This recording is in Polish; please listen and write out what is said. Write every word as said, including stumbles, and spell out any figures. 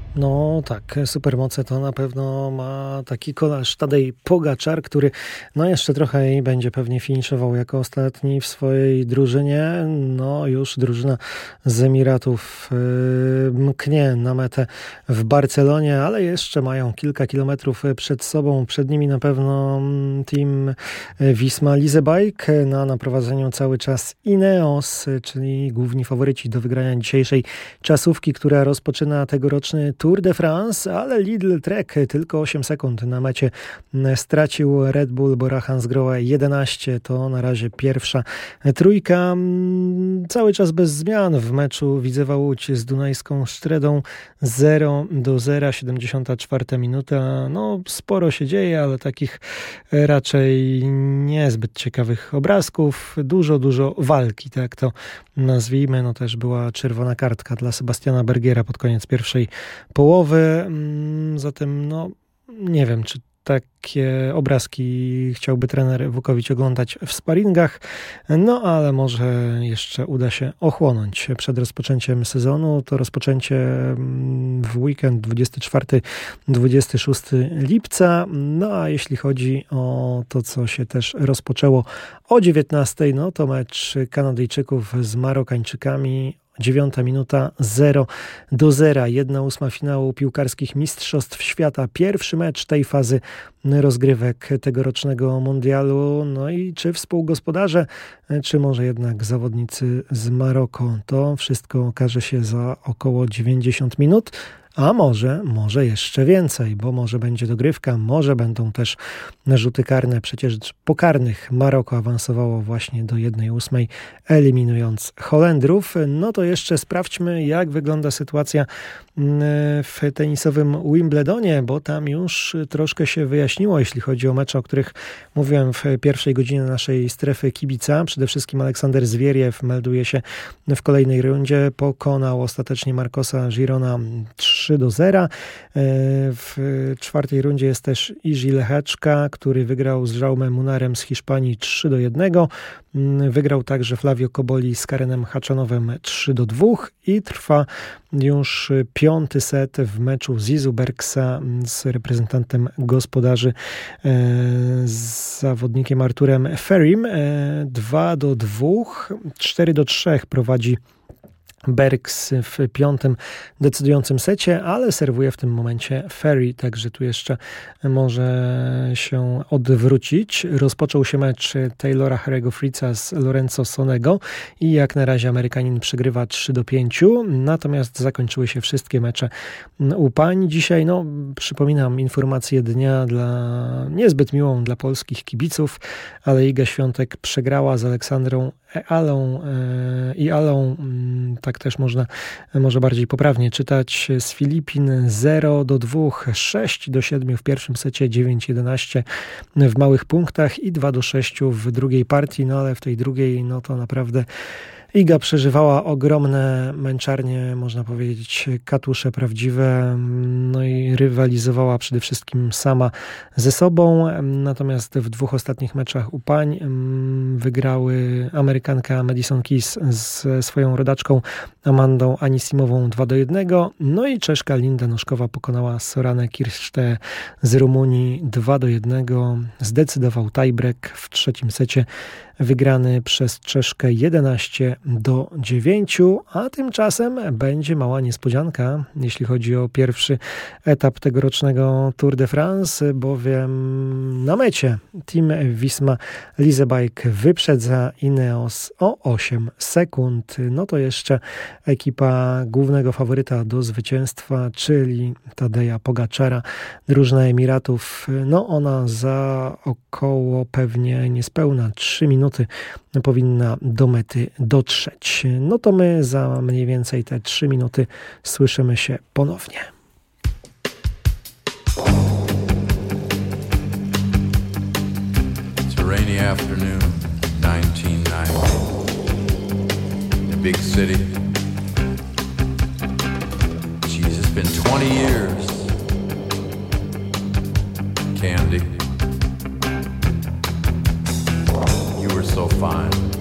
No tak, supermoce to na pewno ma taki kolarz Tadej Pogaczar, który no jeszcze trochę i będzie pewnie finiszował jako ostatni w swojej drużynie. No już drużyna z Emiratów yy, mknie na metę w Barcelonie, ale jeszcze mają kilka kilometrów przed sobą. Przed nimi na pewno team Wisma Leasebike, na, na prowadzeniu cały czas Ineos, czyli główni faworyci do wygrania dzisiejszej czasówki, która rozpoczyna tegoroczny Tour de France, ale Lidl Trek tylko osiem sekund na mecie stracił Red Bull Bora Hansgrohe jedenaście, to na razie pierwsza trójka. Cały czas bez zmian w meczu Widzewa Łódź z Dunajską Sztredą zero do zera, siedemdziesiąta czwarta minuta. No sporo się dzieje, ale takich raczej niezbyt ciekawych obrazków. Dużo, dużo walki, tak to nazwijmy. No też była czerwona kartka dla Sebastiana Bergiera pod koniec pierwszej połowy. Zatem no nie wiem, czy takie obrazki chciałby trener Wukowicz oglądać w sparingach, no ale może jeszcze uda się ochłonąć przed rozpoczęciem sezonu. To rozpoczęcie w weekend dwudziestego czwartego do dwudziestego szóstego lipca, no a jeśli chodzi o to, co się też rozpoczęło o dziewiętnastej, no to mecz Kanadyjczyków z Marokańczykami. Dziewiąta minuta, zero do zera, jedna ósma finału piłkarskich Mistrzostw Świata. Pierwszy mecz tej fazy rozgrywek tegorocznego mundialu. No i czy współgospodarze, czy może jednak zawodnicy z Maroko? To wszystko okaże się za około dziewięćdziesiąt minut. A może, może jeszcze więcej, bo może będzie dogrywka, może będą też rzuty karne. Przecież po karnych Maroko awansowało właśnie do jednej ósmej, eliminując Holendrów. No to jeszcze sprawdźmy, jak wygląda sytuacja w tenisowym Wimbledonie, bo tam już troszkę się wyjaśniło, jeśli chodzi o mecze, o których mówiłem w pierwszej godzinie naszej strefy kibica. Przede wszystkim Aleksander Zwieriew melduje się w kolejnej rundzie. Pokonał ostatecznie Marcosa Girona trzy do zera. W czwartej rundzie jest też Iży Leheczka, który wygrał z Jaumem Munarem z Hiszpanii trzy do jednego. Wygrał także Flavio Koboli z Karenem Haczanowem trzy do dwóch i trwa już piąty set w meczu Zizu Bergsa z reprezentantem gospodarzy, z zawodnikiem Arturem Ferim. dwa do dwóch, cztery do trzech prowadzi Bergs w piątym decydującym secie, ale serwuje w tym momencie Ferry, także tu jeszcze może się odwrócić. Rozpoczął się mecz Taylora Harry'ego Fritza z Lorenzo Sonego i jak na razie Amerykanin przegrywa trzy do pięciu, natomiast zakończyły się wszystkie mecze u pań. Dzisiaj, no przypominam, informację dnia dla niezbyt miłą dla polskich kibiców, ale Iga Świątek przegrała z Aleksandrą Alą e, i Alą, tak też można może bardziej poprawnie czytać, z Filipin zero do dwóch, sześć do siedmiu w pierwszym secie, dziewięć jedenaście w małych punktach i dwa do sześciu w drugiej partii, no ale w tej drugiej no to naprawdę Iga przeżywała ogromne męczarnie, można powiedzieć katusze prawdziwe, no i rywalizowała przede wszystkim sama ze sobą, natomiast w dwóch ostatnich meczach u pań wygrały Amerykanka Madison Keys z swoją rodaczką Amandą Anisimową dwa do jednego, no i Czeszka Linda Noszkowa pokonała Soranę Kirsztę z Rumunii dwa do jednego. Zdecydował tiebreak w trzecim secie, wygrany przez Czeszkę jedenaście do dziewięciu, a tymczasem będzie mała niespodzianka, jeśli chodzi o pierwszy etap tegorocznego Tour de France, bowiem na mecie Team Wisma Leasebike wyprzedza Ineos o osiem sekund. No to jeszcze ekipa głównego faworyta do zwycięstwa, czyli Tadeja Pogaczara, drużyna Emiratów. No ona za około pewnie niespełna trzy minuty powinna do mety dotrzeć. No to my za mniej więcej te trzy minuty słyszymy się ponownie. It's a rainy afternoon, nineteen ninety. In a big city. Jeez, it's been twenty years. Candy. You were so fine.